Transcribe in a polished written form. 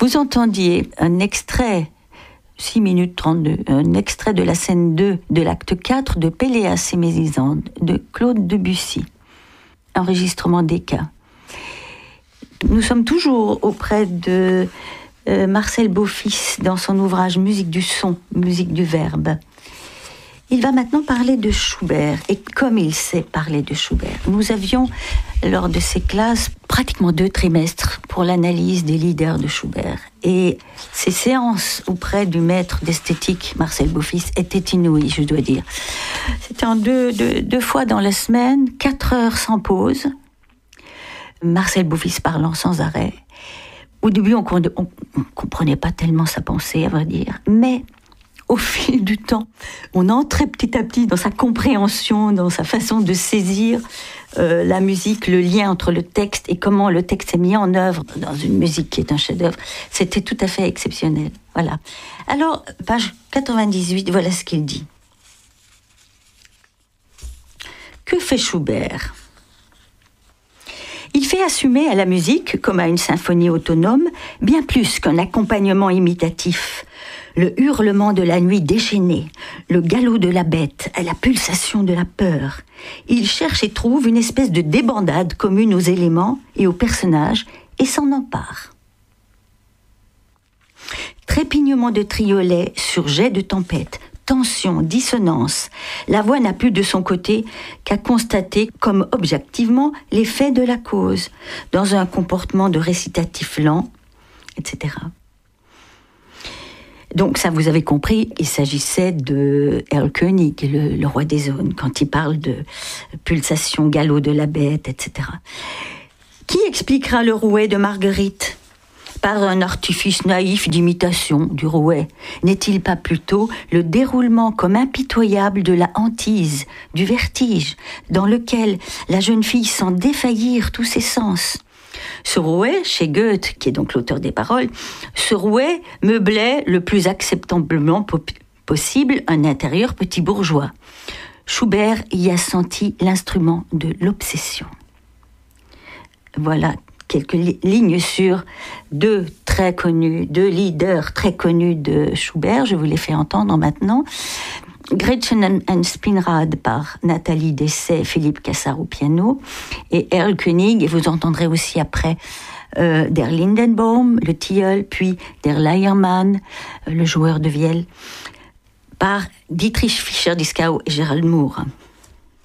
vous entendiez un extrait, 6 minutes 32, un extrait de la scène 2 de l'acte 4 de Péléas et Mélisande de Claude Debussy, enregistrement d'Eka. Nous sommes toujours auprès de Marcel Beaufils dans son ouvrage Musique du son, musique du verbe. Il va maintenant parler de Schubert, et comme il sait parler de Schubert. Nous avions, lors de ces classes, pratiquement 2 trimestres pour l'analyse des leaders de Schubert. Et ces séances auprès du maître d'esthétique, Marcel Beaufils, étaient inouïes, je dois dire. C'était en deux fois dans la semaine, 4 heures sans pause. Marcel Beaufils parlant sans arrêt. Au début, on comprenait pas tellement sa pensée, à vrai dire, mais au fil du temps, on entrait petit à petit dans sa compréhension, dans sa façon de saisir la musique, le lien entre le texte et comment le texte est mis en œuvre dans une musique qui est un chef-d'œuvre. C'était tout à fait exceptionnel. Voilà. Alors, page 98, voilà ce qu'il dit. Que fait Schubert ? Il fait assumer à la musique, comme à une symphonie autonome, bien plus qu'un accompagnement imitatif. Le hurlement de la nuit déchaînée, le galop de la bête, la pulsation de la peur. Il cherche et trouve une espèce de débandade commune aux éléments et aux personnages et s'en empare. Trépignement de triolet sur jet de tempête, tension, dissonance. La voix n'a plus de son côté qu'à constater comme objectivement l'effet de la cause, dans un comportement de récitatif lent, etc. Donc ça, vous avez compris, il s'agissait de Erlkönig, le roi des zones, quand il parle de pulsation, galop de la bête, etc. Qui expliquera le rouet de Marguerite ? Par un artifice naïf d'imitation du rouet, n'est-il pas plutôt le déroulement comme impitoyable de la hantise, du vertige, dans lequel la jeune fille sent défaillir tous ses sens ? Ce rouet, chez Goethe, qui est donc l'auteur des paroles, ce rouet meublait le plus acceptablement possible un intérieur petit bourgeois. Schubert y a senti l'instrument de l'obsession. Voilà quelques lignes sur deux leaders très connus de Schubert. Je vous les fais entendre maintenant. Gretchen and Spinrad par Nathalie Dessay et Philippe Cassard au piano, et Erlkönig, et vous entendrez aussi après Der Lindenbaum, le tilleul, puis Der Leiermann, le joueur de vielle, par Dietrich Fischer-Dieskau et Gerald Moore.